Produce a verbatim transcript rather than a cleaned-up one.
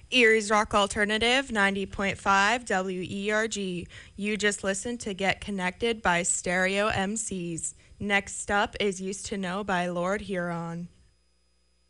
Erie's Rock Alternative, ninety point five W E R G. You just listened to Get Connected by Stereo M Cs. Next up is Used to Know by Lord Huron.